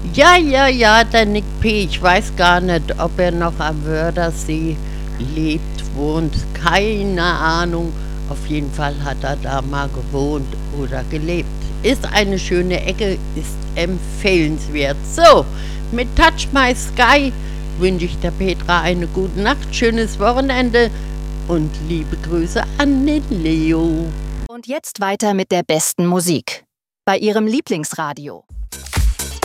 Ja, der Nick P. Ich weiß gar nicht, ob er noch am Wörthersee lebt, wohnt. Keine Ahnung. Auf jeden Fall hat er da mal gewohnt oder gelebt. Ist eine schöne Ecke, ist empfehlenswert. So, mit Touch My Sky wünsche ich der Petra eine gute Nacht, schönes Wochenende und liebe Grüße an den Leo. Und jetzt weiter mit der besten Musik bei Ihrem Lieblingsradio.